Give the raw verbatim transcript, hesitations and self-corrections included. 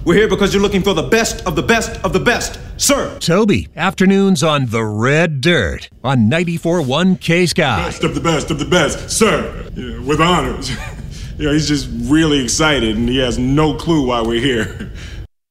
We're here because you're looking for the best of the best of the best, sir. Toby, afternoons on The Red Dirt on ninety-four point one K-Sky. Best of the best of the best, sir, yeah, with honors. You know, he's just really excited, and he has no clue why we're here.